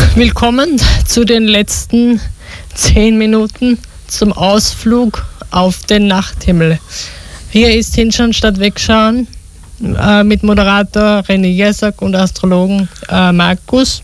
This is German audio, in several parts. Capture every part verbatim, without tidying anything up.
Willkommen zu den letzten zehn Minuten zum Ausflug auf den Nachthimmel. Hier ist Hinschauen statt Wegschauen äh, mit Moderator René Jesak und Astrologen äh, Markus.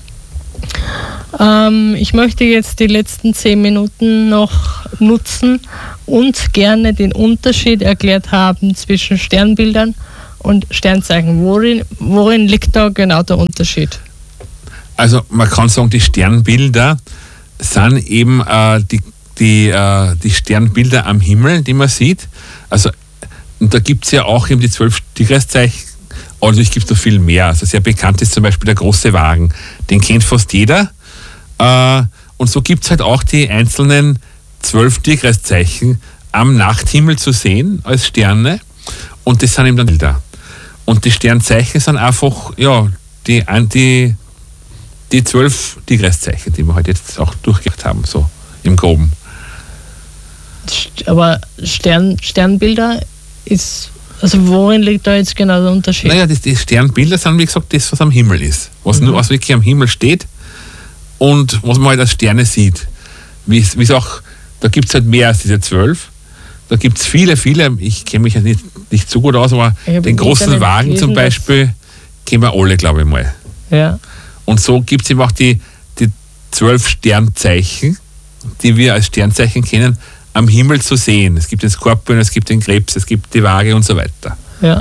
Ähm, ich möchte jetzt die letzten zehn Minuten noch nutzen und gerne den Unterschied erklärt haben zwischen Sternbildern und Sternzeichen. Worin, worin liegt da genau der Unterschied? Also man kann sagen, die Sternbilder sind eben äh, die, die, äh, die Sternbilder am Himmel, die man sieht. Also und da gibt es ja auch eben die zwölf Tierkreiszeichen, aber natürlich gibt es noch viel mehr. Also sehr bekannt ist zum Beispiel der große Wagen. Den kennt fast jeder. Äh, und so gibt es halt auch die einzelnen zwölf Tierkreiszeichen am Nachthimmel zu sehen als Sterne. Und das sind eben dann Bilder. Und die Sternzeichen sind einfach, ja, die, die, die zwölf Tierkreiszeichen, die wir halt jetzt auch durchgemacht haben, so im Groben. Aber Stern, Sternbilder ist, also worin liegt da jetzt genau der Unterschied? Naja, das, die Sternbilder sind, wie gesagt, das, was am Himmel ist. Was mhm. nur was wirklich am Himmel steht und was man halt als Sterne sieht. Wie es auch, da gibt es halt mehr als diese zwölf. Da gibt es viele, viele, ich kenne mich ja nicht, nicht so gut aus, aber den großen Wagen zum Beispiel kennen wir alle, glaube ich mal. Ja. Und so gibt es eben auch die, die zwölf Sternzeichen, die wir als Sternzeichen kennen, am Himmel zu sehen. Es gibt den Skorpion, es gibt den Krebs, es gibt die Waage und so weiter. Ja.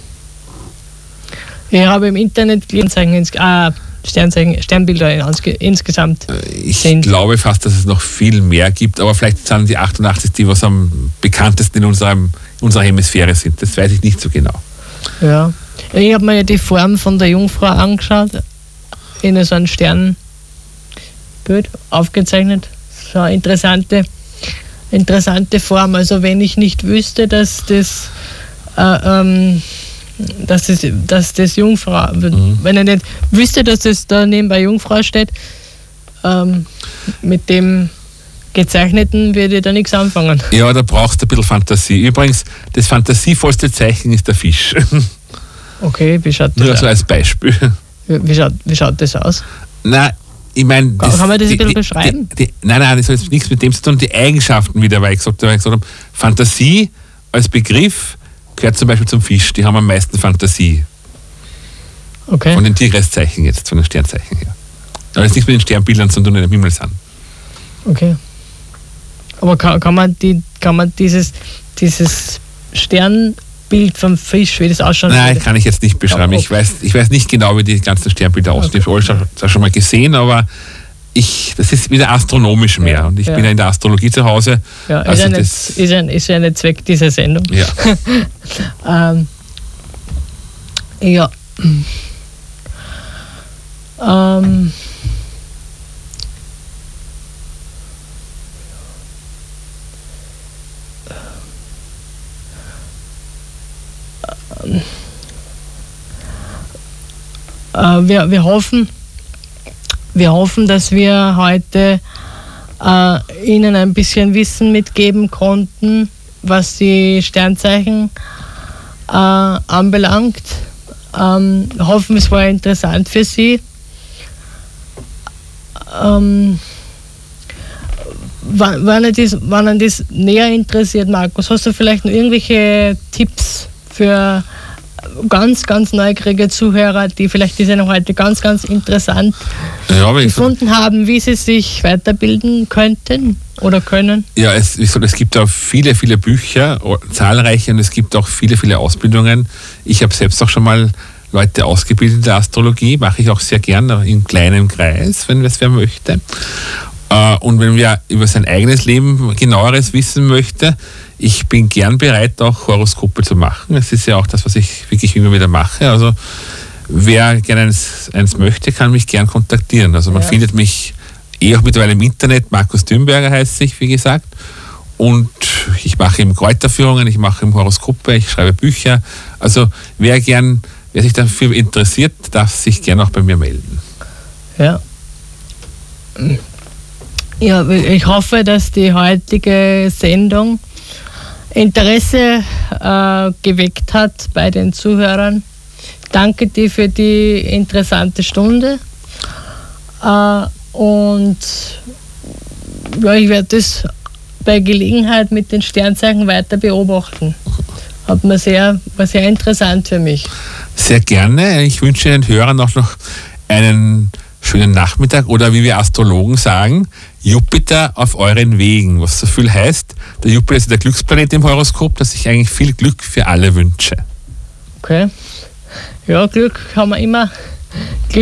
Ich habe im Internet Sternzeichen, äh, Sternzeichen, Sternbilder insgesamt. Ich sind. glaube fast, dass es noch viel mehr gibt, aber vielleicht sind die achtundachtzig die, was am bekanntesten in, unserem, in unserer Hemisphäre sind. Das weiß ich nicht so genau. Ja. Ich habe mir ja die Form von der Jungfrau angeschaut, in so einem Sternbild aufgezeichnet. So eine interessante, interessante Form. Also wenn ich nicht wüsste, dass das äh, ähm, dass das, dass das Jungfrau, mhm. wenn ich nicht wüsste, dass das da nebenbei Jungfrau steht, ähm, mit dem Gezeichneten würde ich da nichts anfangen. Ja, da brauchst du ein bisschen Fantasie. Übrigens, das fantasievollste Zeichen ist der Fisch. Okay, wie schaut das Nur aus? so als Beispiel. Wie, wie, schaut, wie schaut das aus? Na, ich meine... Kann, kann man das die, ein bisschen beschreiben? Die, die, nein, nein, das hat jetzt nichts mit dem zu tun. Die Eigenschaften wieder, weil ich gesagt, weil ich gesagt habe, Fantasie als Begriff gehört zum Beispiel zum Fisch. Die haben am meisten Fantasie. Okay. Von den Tierkreiszeichen jetzt, von den Sternzeichen her. Aber das ist nichts mit den Sternbildern zu tun, die im Himmel sind. Okay. Aber kann, kann, man, die, kann man dieses, dieses Sternbild vom Fisch, wie das ausschaut? Nein, kann ich jetzt nicht beschreiben. Ich weiß, ich weiß nicht genau, wie die ganzen Sternbilder aussehen. Ich habe alles schon, schon mal gesehen, aber ich, das ist wieder astronomisch mehr. Ja, und ich ja. bin ja in der Astrologie zu Hause. Ja, ist, also ja, nicht, ist, ja, ist ja nicht Zweck dieser Sendung. Ja. ähm, ja. Ähm, äh, wir, wir hoffen, wir hoffen, dass wir heute äh, Ihnen ein bisschen Wissen mitgeben konnten, was die Sternzeichen äh, anbelangt. Ähm, hoffen, es war interessant für Sie. Ähm, wenn, wenn, das, wenn Ihnen das näher interessiert, Markus, hast du vielleicht noch irgendwelche Tipps für ganz, ganz neugierige Zuhörer, die vielleicht die Sendung heute ganz, ganz interessant ja, gefunden haben, wie sie sich weiterbilden könnten oder können? Ja, es, es gibt auch viele, viele Bücher, zahlreiche, und es gibt auch viele, viele Ausbildungen. Ich habe selbst auch schon mal Leute ausgebildet in der Astrologie, mache ich auch sehr gerne in kleinem Kreis, wenn es wer möchte. Und wenn wer über sein eigenes Leben genaueres wissen möchte, ich bin gern bereit, auch Horoskope zu machen. Das ist ja auch das, was ich wirklich immer wieder mache. Also wer gerne eins, eins möchte, kann mich gern kontaktieren. Also man ja. findet mich eh auch mittlerweile im Internet. Markus Dürnberger heißt ich, wie gesagt. Und ich mache eben Kräuterführungen, ich mache eben Horoskope, ich schreibe Bücher. Also wer gern, wer sich dafür interessiert, darf sich gern auch bei mir melden. Ja. Ja, ich hoffe, dass die heutige Sendung Interesse äh, geweckt hat bei den Zuhörern. Danke dir für die interessante Stunde. Äh, und ja, ich werde das bei Gelegenheit mit den Sternzeichen weiter beobachten. Hat mir sehr, war sehr interessant für mich. Sehr gerne. Ich wünsche den Hörern auch noch einen schönen Nachmittag oder wie wir Astrologen sagen, Jupiter auf euren Wegen, was so viel heißt. Der Jupiter ist der Glücksplanet im Horoskop, dass ich eigentlich viel Glück für alle wünsche. Okay. Ja, Glück haben wir immer.